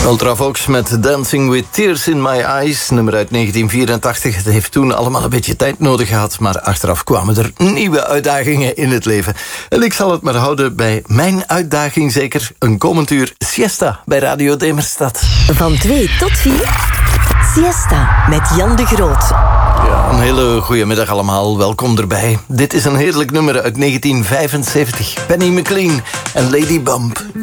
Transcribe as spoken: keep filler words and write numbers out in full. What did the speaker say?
Ultravox met Dancing with Tears in My Eyes, nummer uit negentien vierentachtig. Het heeft toen allemaal een beetje tijd nodig gehad, maar achteraf kwamen er nieuwe uitdagingen in het leven. En ik zal het maar houden bij mijn uitdaging zeker. Een komend uur siesta bij Radio Demerstad. Van twee tot vier, siesta met Jan de Groot. Ja, een hele goede middag allemaal, welkom erbij. Dit is een heerlijk nummer uit negentien vijfenzeventig. Penny McLean en Lady Bump.